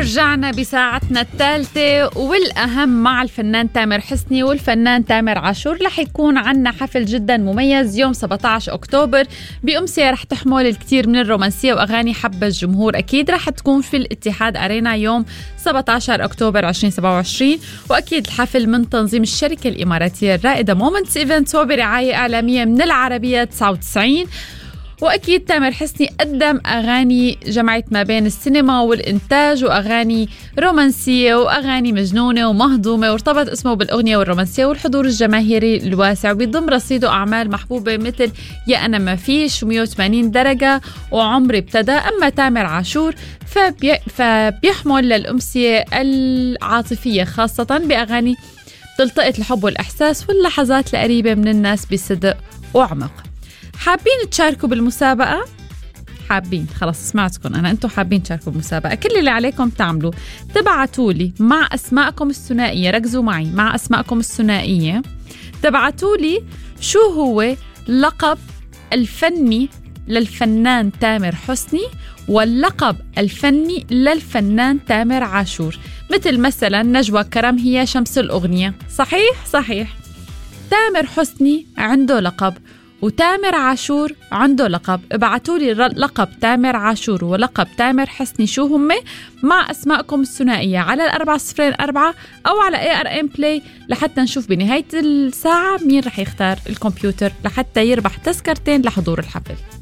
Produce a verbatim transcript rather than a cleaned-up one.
ورجعنا بساعتنا الثالثة والأهم مع الفنان تامر حسني والفنان تامر عاشور. رح يكون عنا حفل جدا مميز يوم سبعة عشر أكتوبر بأمسية، رح تحمل الكثير من الرومانسية وأغاني حب الجمهور. أكيد رح تكون في الاتحاد أرينا يوم سبعة عشر أكتوبر ألفين وسبعة وعشرين، وأكيد الحفل من تنظيم الشركة الإماراتية الرائدة مومنتس إيفنتس وبرعاية إعلامية من العربية تسعة وتسعين. وأكيد تامر حسني قدم أغاني جمعت ما بين السينما والإنتاج وأغاني رومانسية وأغاني مجنونة ومهضومة، وارتبط اسمه بالأغنية والرومانسية والحضور الجماهيري الواسع، وبيضم رصيده أعمال محبوبة مثل يا أنا ما فيش ومية وثمانين درجة وعمري ابتدى. أما تامر عاشور فبي فبيحمل للأمسية العاطفية خاصة بأغاني تلتقط الحب والإحساس واللحظات القريبة من الناس بصدق وعمق. حابين تشاركوا بالمسابقة؟ حابين خلاص سمعتكم أنا، أنتوا حابين تشاركوا بالمسابقة. كل اللي عليكم تعملوا تبعتوا لي مع أسماءكم الثنائية، ركزوا معي مع أسماءكم الثنائية، تبعتوا لي شو هو لقب الفني للفنان تامر حسني واللقب الفني للفنان تامر عاشور. مثل مثلا نجوى كرم هي شمس الأغنية، صحيح؟ صحيح. تامر حسني عنده لقب وتامر عاشور عنده لقب. ابعتوا لي لقب تامر عاشور ولقب تامر حسني شو هم مع أسماءكم الثنائية على الأربعة صفرين أربعة أو على اي ار ام بلاي لحتى نشوف بنهاية الساعة مين رح يختار الكمبيوتر لحتى يربح تذكرتين لحضور الحفل.